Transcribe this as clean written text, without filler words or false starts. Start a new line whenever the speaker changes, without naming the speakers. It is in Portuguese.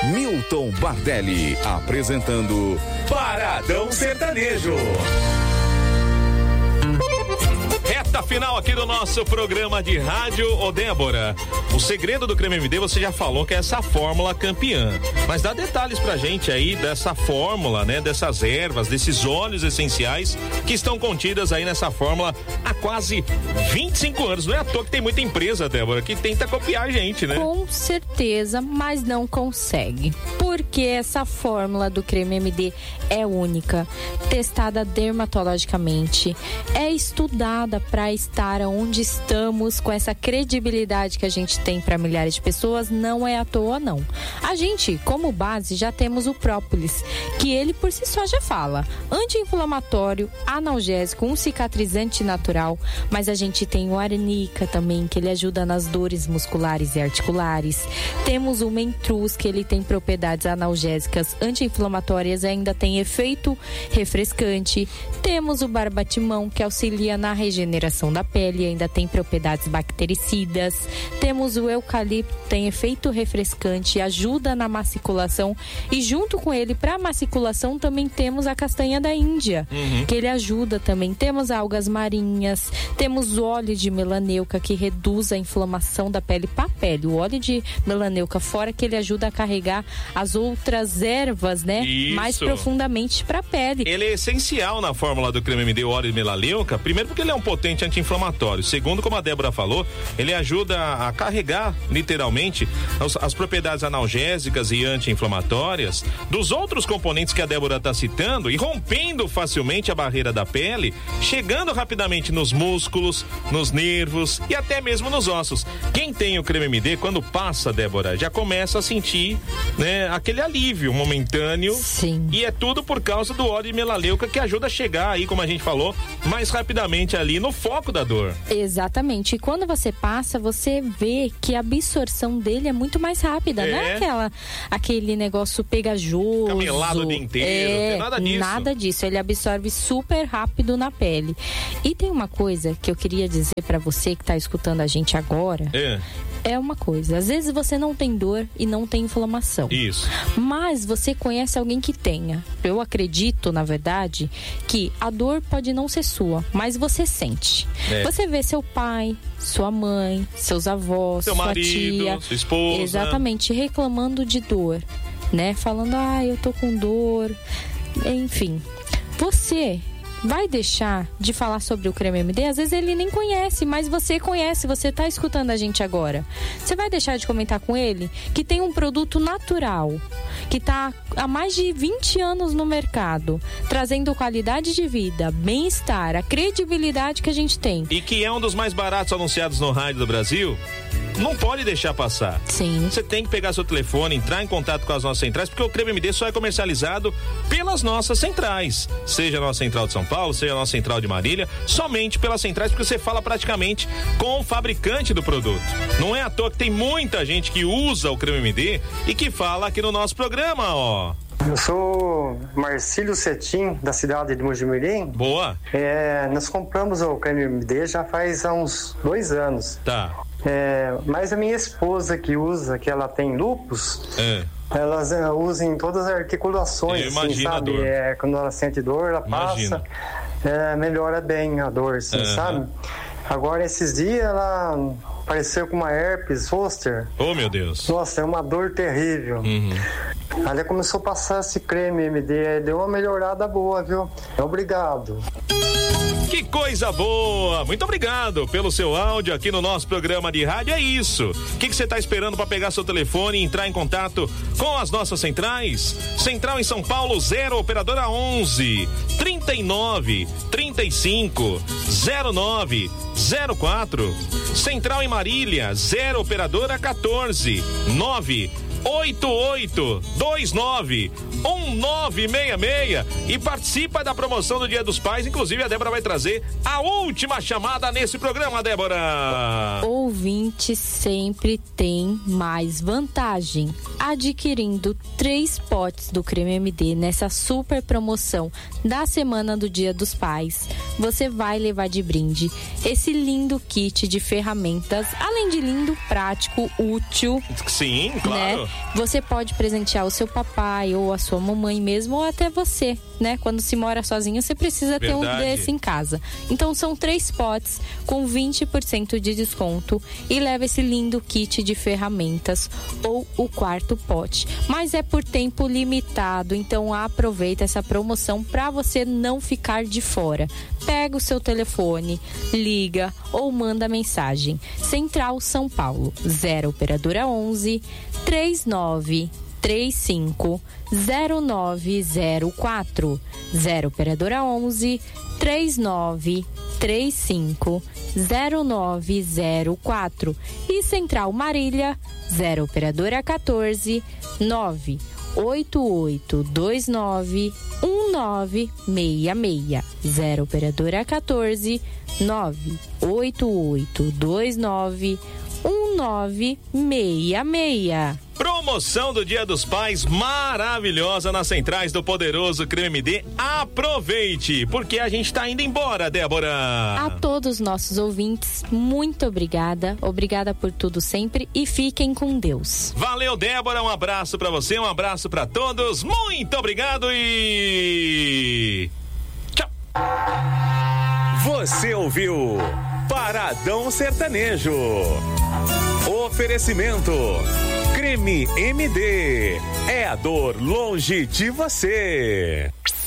Milton Bardelli, apresentando Paradão Sertanejo.
Reta final aqui do nosso programa de rádio. Ô Débora, o segredo do creme MD você já falou que é essa fórmula campeã, mas dá detalhes pra gente aí dessa fórmula, né, dessas ervas, desses óleos essenciais que estão contidas aí nessa fórmula há quase 25 anos. Não é à toa que tem muita empresa, Débora, que tenta copiar a gente, né?
Com certeza, mas não consegue, porque essa fórmula do creme MD é única, testada dermatologicamente, é estudada para estar onde estamos, com essa credibilidade que a gente tem para milhares de pessoas. Não é à toa, não. A gente, como base, já temos o própolis, que ele por si só já fala anti-inflamatório, analgésico, um cicatrizante natural, mas a gente tem o arnica também, que ele ajuda nas dores musculares e articulares. Temos o mentruz, que ele tem propriedades analgésicas, anti-inflamatórias e ainda tem efeito refrescante. Temos o barbatimão, que auxilia na regeneração da pele, ainda tem propriedades bactericidas. Temos o eucalipto, tem efeito refrescante, ajuda na maculação, e junto com ele, para maculação, também temos a castanha da Índia, que ele ajuda também. Temos algas marinhas, temos o óleo de melaneuca, que reduz a inflamação da pele para a pele. O óleo de melaneuca, fora que ele ajuda a carregar as outras ervas, né?
Isso.
Mais profundamente para a pele.
Ele é essencial na fórmula do creme MD, o óleo de melaleuca. Primeiro porque ele é um potente anti-inflamatório. Segundo, como a Débora falou, ele ajuda a carregar, literalmente, as propriedades analgésicas e anti-inflamatórias dos outros componentes que a Débora está citando, e rompendo facilmente a barreira da pele, chegando rapidamente nos músculos, nos nervos e até mesmo nos ossos. Quem tem o creme MD, quando passa, Débora, já começa a sentir, né, aquele alívio momentâneo.
Sim.
E é tudo por causa do óleo de melaleuca, que ajuda a chegar aí, como a gente falou, mais rapidamente ali no foco da dor.
Exatamente. E quando você passa, você vê que a absorção dele é muito mais rápida, não é aquele negócio pegajoso.
Camelado o dia inteiro, não tem nada disso.
Nada disso. Ele absorve super rápido na pele. E tem uma coisa que eu queria dizer pra você que tá escutando a gente agora. É uma coisa, às vezes você não tem dor e não tem inflamação.
Isso.
Mas você conhece alguém que tenha. Eu acredito, na verdade, que a dor pode não ser sua, mas você sente. Você vê seu pai, sua mãe, seus avós,
seu
sua
marido,
tia,
sua esposa.
exatamente, reclamando de dor, né? Falando, eu tô com dor. Enfim, você vai deixar de falar sobre o creme MD? Às vezes ele nem conhece, mas você conhece, você tá escutando a gente agora. Você vai deixar de comentar com ele que tem um produto natural, que tá há mais de 20 anos no mercado, trazendo qualidade de vida, bem-estar, a credibilidade que a gente tem.
E que é um dos mais baratos anunciados no rádio do Brasil? Não pode deixar passar.
Sim.
Você tem que pegar seu telefone, entrar em contato com as nossas centrais, porque o creme MD só é comercializado pelas nossas centrais. Seja a nossa central de São Paulo, seja a nossa central de Marília, somente pelas centrais, porque você fala praticamente com o fabricante do produto. Não é à toa que tem muita gente que usa o creme MD e que fala aqui no nosso programa, ó.
Eu sou Marcílio Cetim, da cidade de Mojimirim.
Boa.
Nós compramos o creme MD já faz uns 2 anos.
Tá.
Mas a minha esposa que usa, que ela tem lúpus, ela usa em todas as articulações.
Eu imagino,
assim, sabe?
a dor.
Quando ela sente dor, ela passa, melhora bem a dor, assim, sabe? Agora, esses dias, ela apareceu com uma herpes zoster.
Oh, meu Deus.
Nossa, é uma dor terrível. Ela começou a passar esse creme MD, deu uma melhorada boa, viu? Obrigado.
Que coisa boa! Muito obrigado pelo seu áudio aqui no nosso programa de rádio. É isso. O que você está esperando para pegar seu telefone e entrar em contato com as nossas centrais? Central em São Paulo, 0 operadora 11 39 35 09 04. Central em Marília, 0 operadora 14 9 88291966 e participa da promoção do Dia dos Pais. Inclusive a Débora vai trazer a última chamada nesse programa, Débora.
Ouvinte sempre tem mais vantagem. Adquirindo 3 potes do creme MD nessa super promoção da semana do Dia dos Pais, você vai levar de brinde esse lindo kit de ferramentas, além de lindo, prático, útil.
Sim, claro.
Né? Você pode presentear o seu papai ou a sua mamãe mesmo, ou até você, né? Quando se mora sozinho, você precisa ter um desse em casa. Então são 3 potes com 20% de desconto e leva esse lindo kit de ferramentas ou o 4º pote. Mas é por tempo limitado, então aproveita essa promoção para você não ficar de fora. Pega o seu telefone, liga ou manda mensagem. Central São Paulo, 0 operadora 11 3935 0904, 0 operadora 11 3935 0904 e Central Marília, 0 operadora 14 98829 1966, 0 operadora 14 98829 1966.
Promoção do Dia dos Pais maravilhosa nas centrais do poderoso Creme MD. Aproveite, porque a gente tá indo embora, Débora.
A todos os nossos ouvintes, muito obrigada. Obrigada por tudo sempre e fiquem com Deus.
Valeu, Débora. Um abraço pra você, um abraço pra todos. Muito obrigado e tchau.
Você ouviu Paradão Sertanejo. Oferecimento Creme MD. É a dor longe de você.